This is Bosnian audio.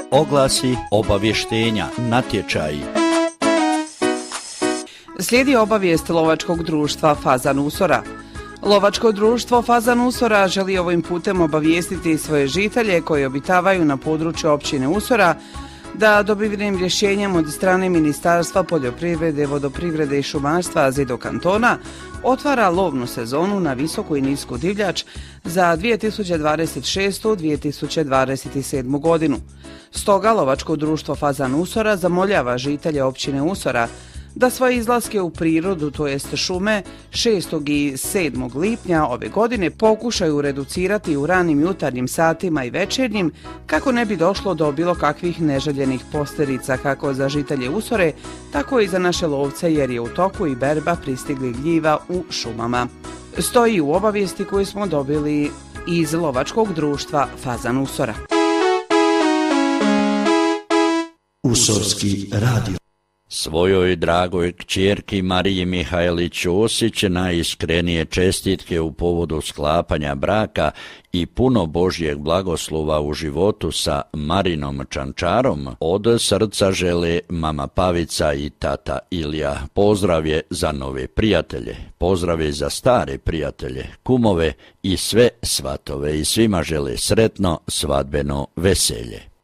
oglasi, obavještenja, natječaji. Slijedi obavijest lovačkog društva Fazan Usora. Lovačko društvo Fazan Usora želi ovim putem obavijestiti svoje žitelje koji obitavaju na području općine Usora da dobivenim rješenjem od strane Ministarstva poljoprivrede, vodoprivrede i šumarstva ZIDO kantona otvara lovnu sezonu na visoku i nisku divljač za 2026-2027 godinu. Stoga lovačko društvo Fazan Usora zamoljava žitelje općine Usora da svoje izlaske u prirodu, to jest šume, 6. i 7. lipnja ove godine pokušaju reducirati u ranim jutarnjim satima i večernjim kako ne bi došlo do bilo kakvih neželjenih posljedica kako za žitelje Usore, tako i za naše lovce jer je u toku i berba pristiglih gljiva u šumama. Stoji u obavijesti koju smo dobili iz lovačkog društva Fazan Usora. Usorski radio. Svojoj dragoj kćerki Mariji Mihajlić Osić najiskrenije čestitke u povodu sklapanja braka i puno Božjeg blagoslova u životu sa Marinom Čančarom od srca žele mama Pavica i tata Ilija. Pozdrav je za nove prijatelje, pozdrav je za stare prijatelje, kumove i sve svatove i svima žele sretno svadbeno veselje.